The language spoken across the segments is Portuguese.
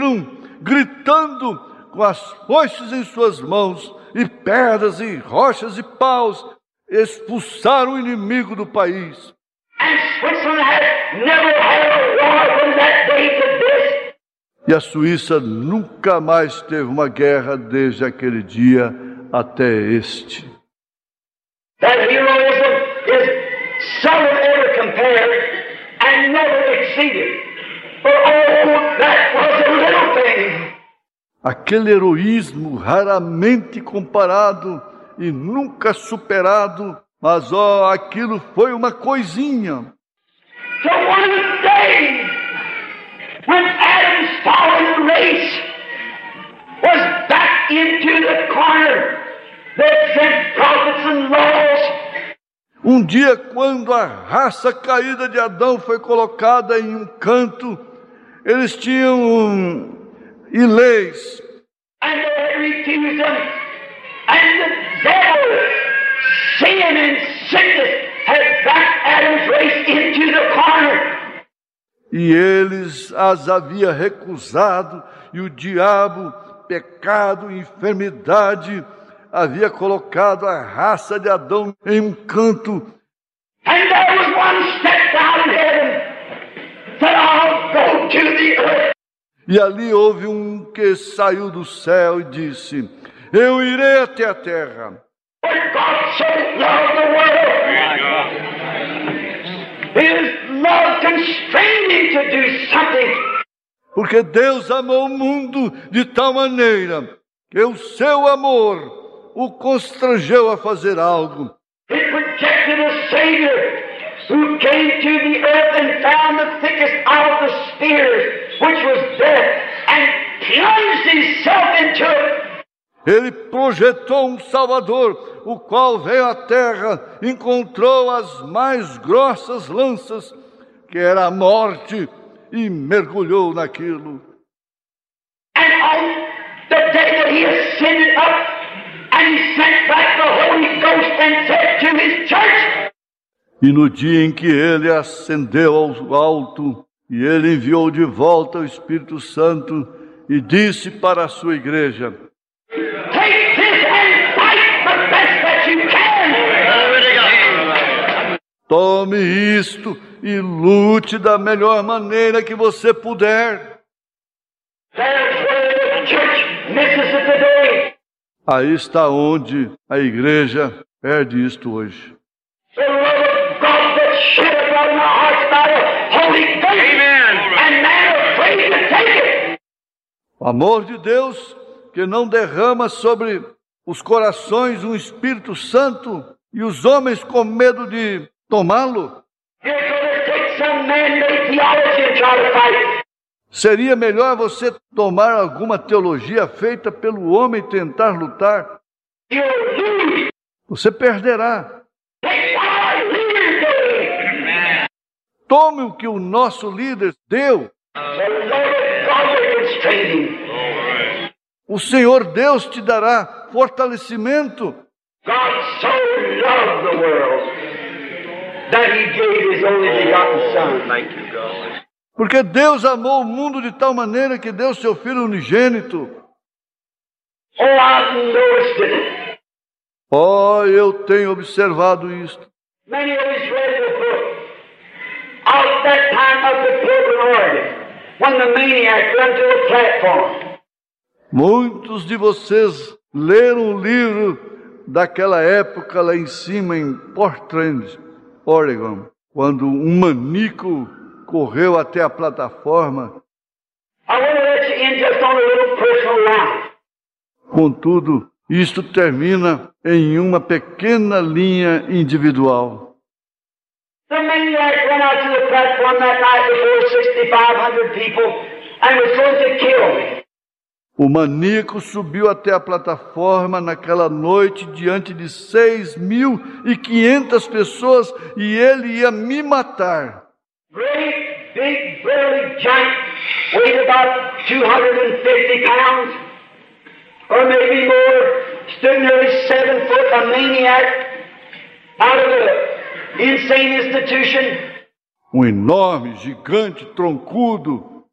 saíram gritando com as foices em suas mãos, e pedras, e rochas, e paus, expulsaram o inimigo do país. E a Suíça nunca mais teve uma guerra desde aquele dia até este. That heroism is seldom ever compared and never exceeded. For oh, that was a little thing. Aquele heroísmo raramente comparado e nunca superado, mas aquilo foi uma coisinha. So one day, when Adam's fallen race was back into the corner, they sent prophets and laws. Um dia, quando a raça caída de Adão foi colocada em um canto, eles tinham leis. And they had refused them. And the devil, sin and sickness, had backed Adam's race into the corner. E eles as havia recusado, e o diabo, pecado, enfermidade, havia colocado a raça de Adão em um canto. And there was one stepped out in heaven, said, I'll go to the earth. E ali houve um que saiu do céu e disse, eu irei até a terra. For God so loved the world, His love constrained Him to do something. Porque Deus amou o mundo de tal maneira que o seu amor o constrangeu a fazer algo. He projected a Savior who came to the earth and found the thickest of the spears, which was death, and plunged himself into it. Ele projetou um Salvador, o qual veio à terra, encontrou as mais grossas lanças, que era a morte, e mergulhou naquilo. And on the day that he ascended up, and he sent back the Holy Ghost and said to his church, e no dia em que ele ascendeu ao alto, e ele enviou de volta o Espírito Santo, e disse para a sua igreja, take this and fight the best that you can. tome isto e lute da melhor maneira que você puder. There's where the church misses it today. Aí está onde a igreja perde isto hoje. The love of God that's shed abroad in our hearts by the Holy Ghost. Amen. And man afraid to take it. O amor de Deus que não derrama sobre os corações um Espírito Santo e os homens com medo de tomá-lo. You're going to take some man-made theology and try to fight. Seria melhor você tomar alguma teologia feita pelo homem e tentar lutar. You'll lose. Você perderá. Take what our leaders did. Tome o que o nosso líder deu. The love of God will constrain him. O Senhor Deus te dará fortalecimento. God so loved the world that He gave His only begotten Son. Thank you, God. Porque Deus amou o mundo de tal maneira que deu seu Filho unigênito. Oh, I've noticed it. Oh, eu tenho observado isto. Many of us read the book of that time of the Portland, Oregon, when the maniac went to the platform. Muitos de vocês leram o livro daquela época lá em cima, em Portland, Oregon, quando um maníaco correu até a plataforma. I want to let you in just on a little personal line. Contudo, isto termina em uma pequena linha individual. The maniac went out to the platform that night before 6,500 people and was going to kill me. O maníaco subiu até a plataforma naquela noite diante de 6.500 pessoas e ele ia me matar. Great, big, burly giant, weighed about 250 pounds, or maybe more, stood nearly 7 foot, a maniac out of the insane institution. Um enorme, gigante, troncudo,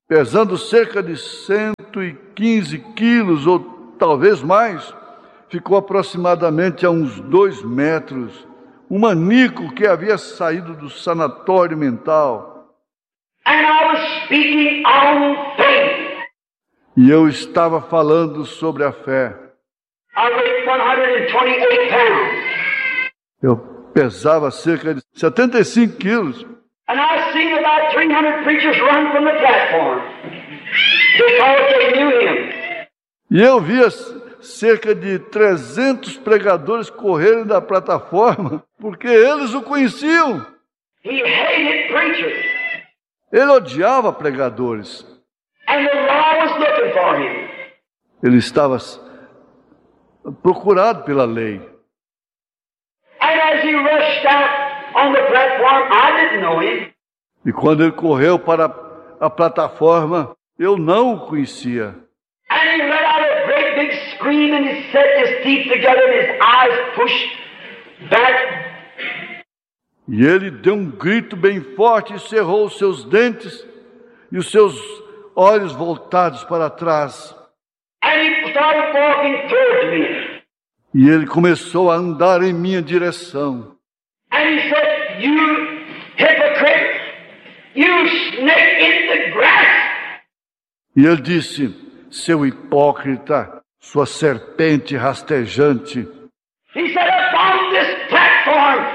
pesando cerca de 115 quilos ou talvez mais, ficou aproximadamente a uns 2 metros. Um maníaco que havia saído do sanatório mental. And I was speaking on faith. E eu estava falando sobre a fé. I weighed 128 pounds. Eu pesava cerca de 75 quilos. And I seen about 300 preachers run from the platform because they knew him. E eu via cerca de 300 pregadores correrem da plataforma, porque eles o conheciam. He hated preachers. Ele odiava pregadores. And the law was looking for him. Ele estava procurado pela lei. And as he rushed out on the platform, I didn't know him. E quando ele correu para a plataforma, eu não o conhecia. And he let out a great big scream and he set his teeth together and his eyes pushed back. E ele deu um grito bem forte e cerrou os seus dentes e os seus olhos voltados para trás. And he started walking towards me. E ele começou a andar em minha direção. And he said, "You hypocrite, you snake in the grass." E ele disse: seu hipócrita, sua serpente rastejante. He said, "Upon this platform,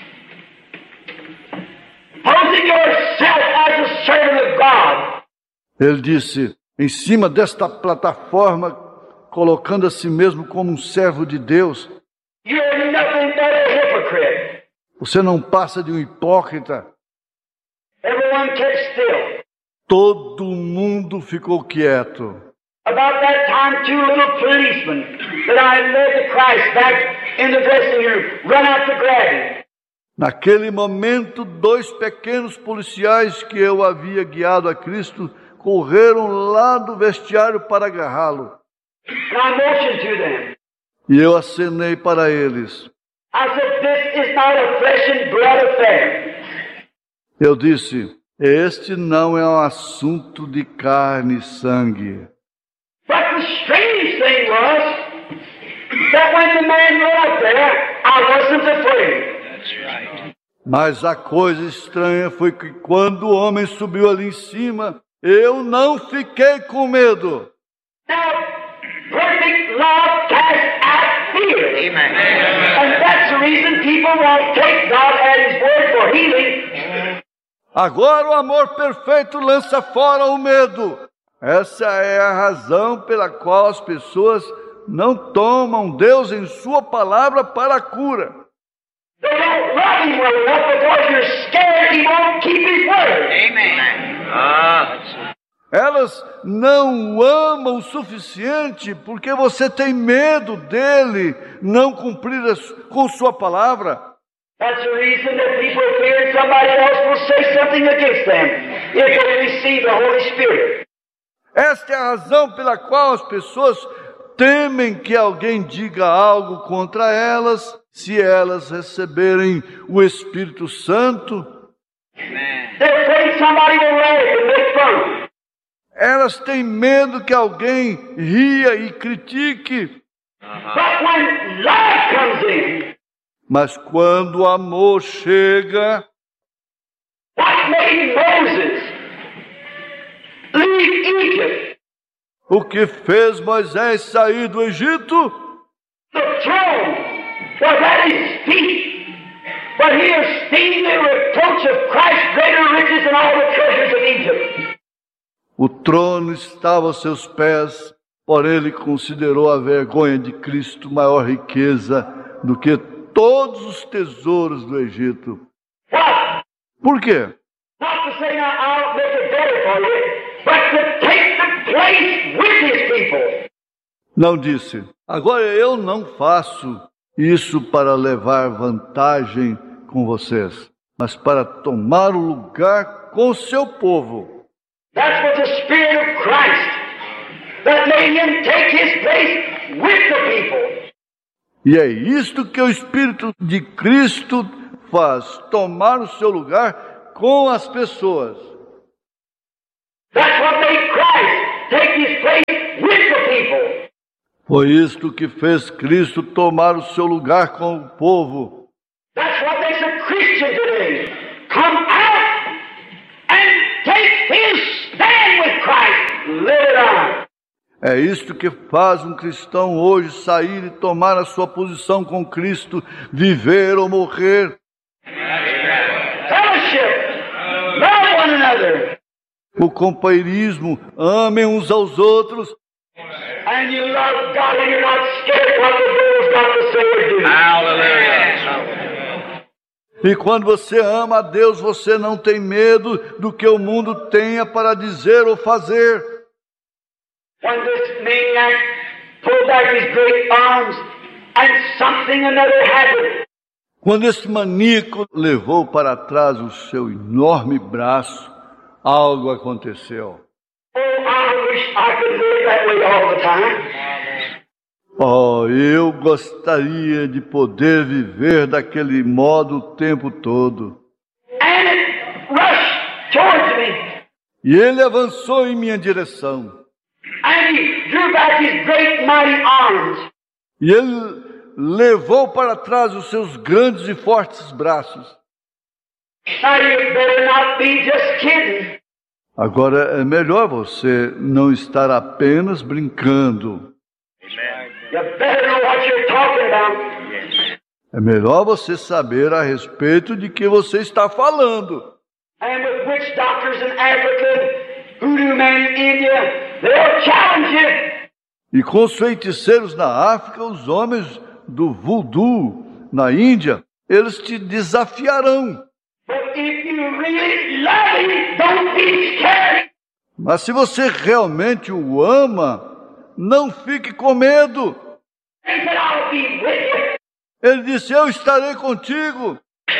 posing yourself as a servant of God." Ele disse: em cima desta plataforma, colocando a si mesmo como um servo de Deus, "You're nothing but a hypocrite." você não passa de um hipócrita. Everyone kept still. Todo mundo ficou quieto. About that time, 2 little policemen that I had led to Christ back in the dressing room run out to grab him. Naquele momento, 2 pequenos policiais que eu havia guiado a Cristo correram lá do vestiário para agarrá-lo. And I motioned to them. E eu acenei para eles. I said, "This is not a flesh and blood affair." Eu disse: este não é um assunto de carne e sangue. But the strange thing was that when the man went up there, I wasn't afraid. Mas a coisa estranha foi que quando o homem subiu ali em cima, eu não fiquei com medo. Now, perfect love casts out fear. Amen. And that's the reason people won't take God at His word for healing. Agora o amor perfeito lança fora o medo. Essa é a razão pela qual as pessoas não tomam Deus em sua palavra para a cura. They don't love Him well enough because you're scared He won't keep His word. Amen. Elas não o amam o suficiente porque você tem medo dele não cumprir com sua palavra. That's the reason that people fear somebody else will say something against them if they receive the Holy Spirit. Esta é a razão pela qual as pessoas temem que alguém diga algo contra elas se elas receberem o Espírito Santo. They're afraid somebody will laugh and make fun. Elas têm medo que alguém ria e critique. But when love comes in, Mas quando o amor chega, what made Moses leave Egypt? o que fez Moisés sair do Egito? The throne was at his feet, but he esteemed the reproach of Christ greater riches than all the treasures of Egypt. O trono estava aos seus pés, porém ele considerou a vergonha de Cristo maior riqueza do que todos os tesouros do Egito. What? Por quê? Not to say now I'll make it better for you, but to take the place with his people. Não disse: agora eu não faço isso para levar vantagem com vocês, mas para tomar o lugar com o seu povo. That's what the Spirit of Christ that made him take his place with the people. E é isto que o Espírito de Cristo faz, tomar o seu lugar com as pessoas. That's what made Christ take his place with the people. Foi isto que fez Cristo tomar o seu lugar com o povo. That's what makes a Christian today come out and take his stand with Christ. Live it on. É isto que faz um cristão hoje sair e tomar a sua posição com Cristo, viver ou morrer. Fellowship. Love one another. O companheirismo, amem uns aos outros. And you love God and you're not scared what the world's got to say or do. Hallelujah. E quando você ama a Deus, você não tem medo do que o mundo tenha para dizer ou fazer. When this maniac pulled back his great arms and something another happened. Quando esse maníaco levou para trás o seu enorme braço, algo aconteceu. Oh, I wish I could live that way all the time. Oh, eu gostaria de poder viver daquele modo o tempo todo. And it rushed towards me. E ele avançou em minha direção. And he drew back his great mighty arms. E ele levou para trás os seus grandes e fortes braços. Now you better not be just kidding. Agora é melhor você não estar apenas brincando. You better know what you're talking about. É melhor você saber a respeito de que você está falando. And with witch doctors in Africa, voodoo men in India, they'll challenge you. E com os feiticeiros na África, os homens do voodoo na Índia, eles te desafiarão. But if you really love him, don't be scared. Mas se você realmente o ama, não fique com medo. He said, I'll be with you. Ele disse, eu estarei contigo.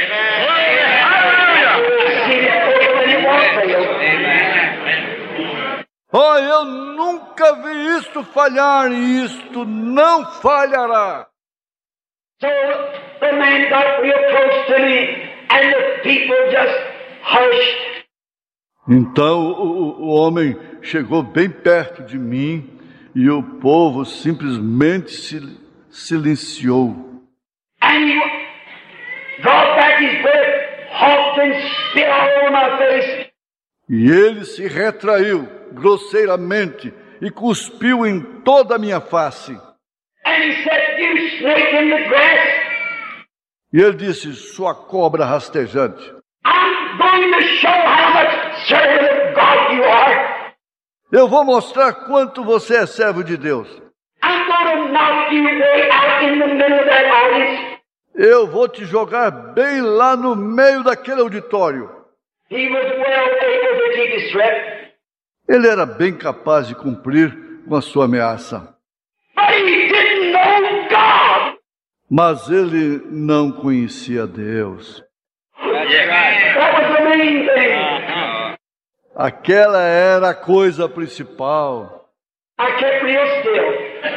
Oh, eu nunca vi isto falhar e isto não falhará. So the man got real close to me and the people just hushed. Então o homem chegou bem perto de mim e o povo simplesmente se silenciou. And he brought back his breath, hawked and spit all over my face. E ele se retraiu grosseiramente e cuspiu em toda a minha face. And he said, you snake in the grass, E ele disse, sua cobra rastejante, I'm going to show how much servant of God you are. eu vou mostrar quanto você é servo de Deus. I'm going to knock you way out in the middle of that audience. Eu vou te jogar bem lá no meio daquele auditório. He was well able to keep his threat. Ele era bem capaz de cumprir com a sua ameaça. But he didn't know God. Mas ele não conhecia Deus. That was the main thing. Aquela era a coisa principal. I kept real still.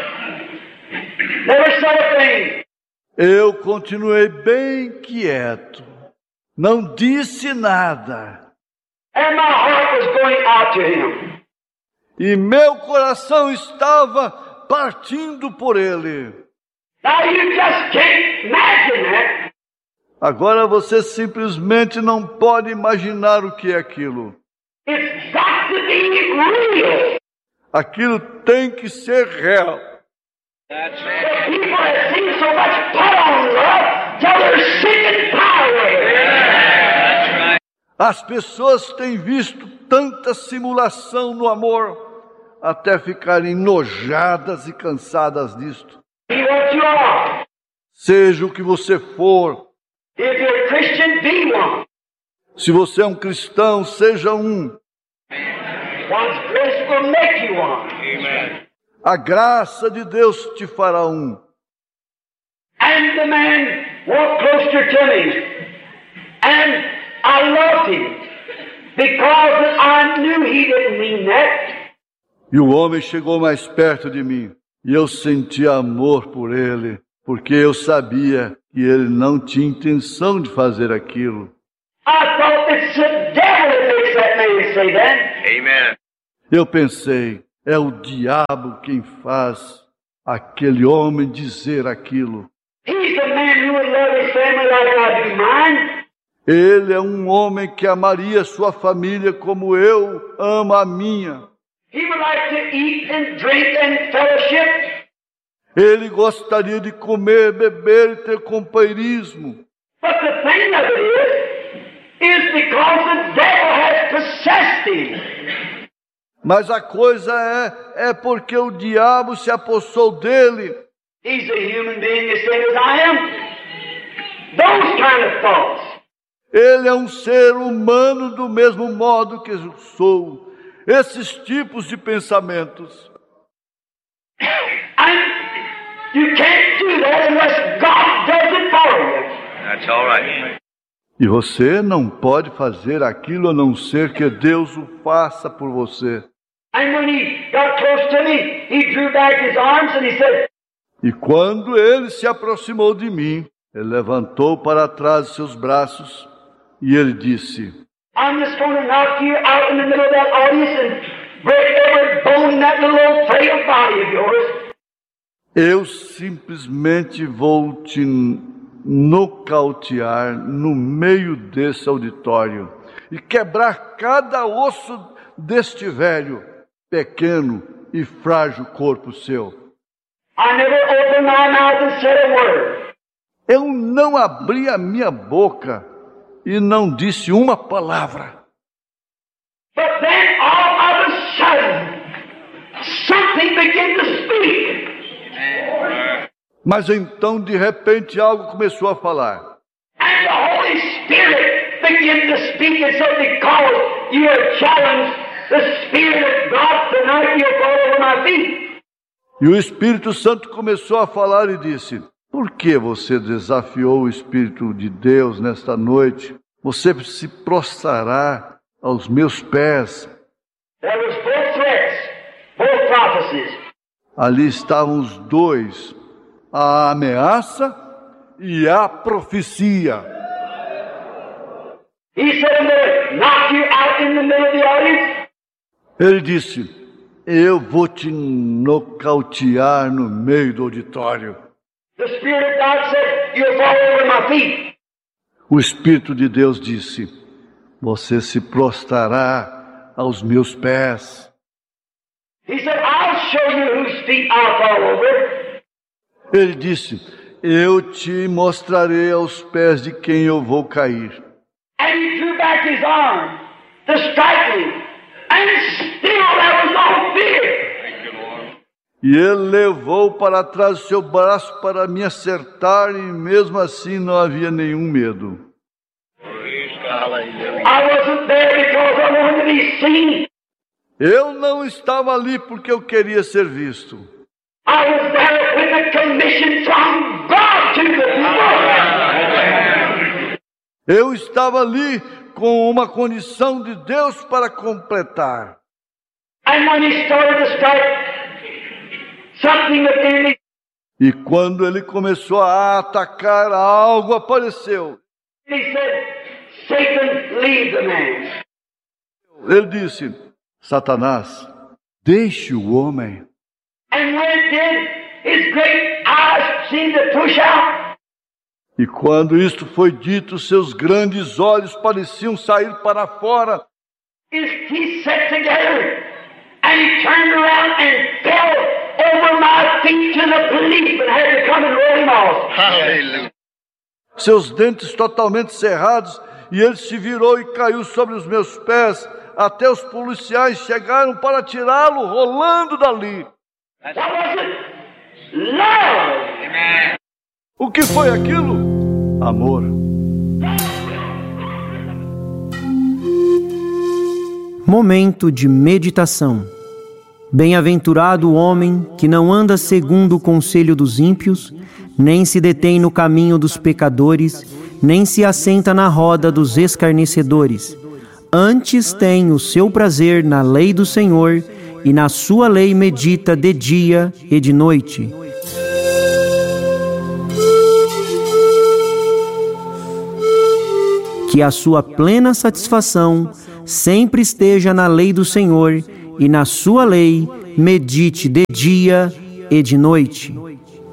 Never said a thing. Eu continuei bem quieto. Não disse nada. And my heart was going out to him. E meu coração estava partindo por ele. Now you just can't imagine that. Agora você simplesmente não pode imaginar o que é aquilo. It's got to be real. Aquilo tem que ser real. The people have seen so much put on love till they're sick and tired of it. As pessoas têm visto tanta simulação no amor, até ficarem enojadas e cansadas disto. Be what you are. Seja o que você for, If you're a Christian, be one. se você é um cristão, seja um. God's grace will make you one. Amen. A graça de Deus te fará um. And the man walked closer to me. And I loved him. Because I knew he didn't mean that. E o homem chegou mais perto de mim. E eu senti amor por ele, porque eu sabia que ele não tinha intenção de fazer aquilo. I thought it's the devil that makes that man say that. Amen. Eu pensei, é o diabo quem faz aquele homem dizer aquilo. He's the man who would love his family like I do mine. Ele é um homem que amaria sua família como eu amo a minha. He would like to eat and drink and fellowship. Ele gostaria de comer, beber e ter companheirismo. But the thing of it is because the devil has possessed him. Mas a coisa é porque o diabo se apossou dele. He's a human being the same as I am. Those kind of thoughts. Ele é um ser humano do mesmo modo que eu sou. Esses tipos de pensamentos. And you can't do that unless God does it for you. That's all right. E você não pode fazer aquilo a não ser que Deus o faça por você. And when he got close to me, he drew back his arms and he said, E quando ele se aproximou de mim, ele levantou para trás seus braços e ele disse: I'm just going to knock you out in the middle of that audience and break every bone in that little old frail body of yours. Eu simplesmente vou te nocautear no meio desse auditório e quebrar cada osso deste velho, pequeno e frágil corpo seu. I never opened my mouth and said a word. Eu não abri a minha boca e não disse uma palavra. But then all of a sudden, something began to speak. Mas então, de repente, algo começou a falar. And the Holy Spirit began to speak. And so because you have challenged the Spirit of God tonight, you'll fall over my feet. E o Espírito Santo começou a falar e disse: por que você desafiou o Espírito de Deus nesta noite? Você se prostrará aos meus pés. There was both threats, both prophecies. Ali estavam os dois, a ameaça e a profecia. He said, I'm going to knock you out in the middle of the audience. Ele disse: eu vou te nocautear no meio do auditório. The Spirit of God said, you'll fall over my feet. O Espírito de Deus disse: você se prostrará aos meus pés. He said, I'll show you whose feet I'll fall over. Ele disse: eu te mostrarei aos pés de quem eu vou cair. And he drew back his arm to strike me. And still there was no fear. E ele levou para trás o seu braço para me acertar, e mesmo assim não havia nenhum medo. I wasn't there because I wanted to be seen. Eu não estava ali porque eu queria ser visto. I was there with a commission from God to the people. Eu estava ali com uma condição de Deus para completar. And when he started to strike, something within me. E quando ele começou a atacar, algo apareceu. He said, Satan, leave the man. Ele disse: Satanás, deixe o homem. And when it did, his great eyes seemed to push out. E quando isto foi dito, seus grandes olhos pareciam sair para fora. His teeth set together, and he turned around and fell over my feet to the policeman had to come and roll him off. Hallelujah. Seus dentes totalmente cerrados, e ele se virou e caiu sobre os meus pés. Até os policiais chegaram para tirá-lo, rolando dali. What was it? Love. Amen. O que foi aquilo? Amor. Momento de meditação. Bem-aventurado o homem que não anda segundo o conselho dos ímpios, nem se detém no caminho dos pecadores, nem se assenta na roda dos escarnecedores. Antes tem o seu prazer na lei do Senhor, e na sua lei medita de dia e de noite. Que a sua plena satisfação sempre esteja na lei do Senhor e na sua lei medite de dia e de noite.